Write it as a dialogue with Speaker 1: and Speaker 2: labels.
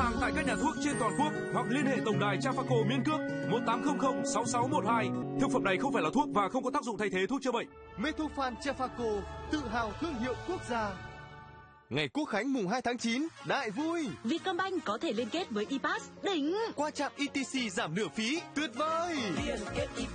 Speaker 1: hàng tại các nhà thuốc trên toàn quốc hoặc liên hệ tổng đài Trafaco miễn cước 1800 6612. Thực phẩm này không phải là thuốc và không có tác dụng thay thế thuốc chữa bệnh.
Speaker 2: Metofan Trafaco, tự hào thương hiệu quốc gia. Ngày Quốc khánh mùng 2 tháng 9, đại vui!
Speaker 3: Vietcombank có thể liên kết với ePass, đỉnh!
Speaker 2: Qua trạm ETC giảm nửa phí, tuyệt vời!